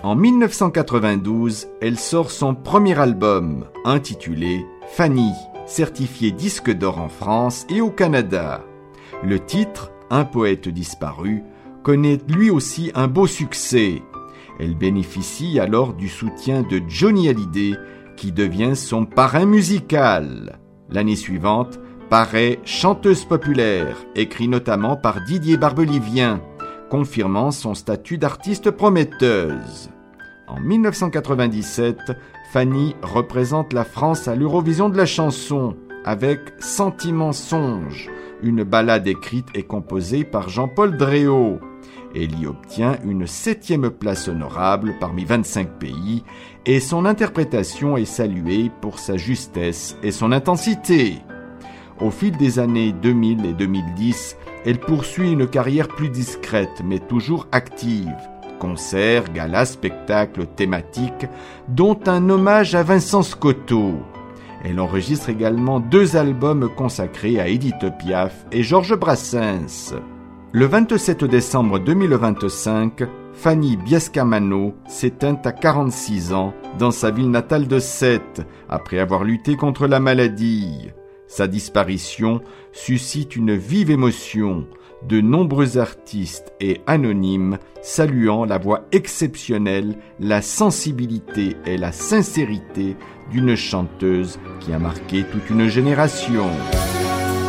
En 1992, elle sort son premier album, intitulé Fanny, certifié disque d'or en France et au Canada. Le titre, Un poète disparu, connaît lui aussi un beau succès. Elle bénéficie alors du soutien de Johnny Hallyday, qui devient son parrain musical. L'année suivante, paraît Chanteuse populaire, écrit notamment par Didier Barbelivien, confirmant son statut d'artiste prometteuse. En 1997, Fanny représente la France à l'Eurovision de la chanson avec Sentiment songe, une ballade écrite et composée par Jean-Paul Dréau. Elle y obtient une 7e place honorable parmi 25 pays et son interprétation est saluée pour sa justesse et son intensité. Au fil des années 2000 et 2010, elle poursuit une carrière plus discrète mais toujours active. Concerts, galas, spectacles thématiques, dont un hommage à Vincent Scotto. Elle enregistre également 2 albums consacrés à Édith Piaf et Georges Brassens. Le 27 décembre 2025, Fanny Biascamano s'éteint à 46 ans dans sa ville natale de Sète, après avoir lutté contre la maladie. Sa disparition suscite une vive émotion, de nombreux artistes et anonymes saluant la voix exceptionnelle, la sensibilité et la sincérité d'une chanteuse qui a marqué toute une génération.